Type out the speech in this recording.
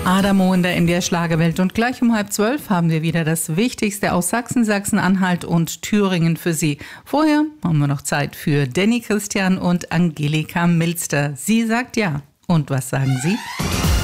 Adamo in der NDR-Schlagerwelt und gleich um 11:30 haben wir wieder das Wichtigste aus Sachsen, Sachsen-Anhalt und Thüringen für Sie. Vorher haben wir noch Zeit für Danny Christian und Angelika Milster. Sie sagt ja. Und was sagen Sie?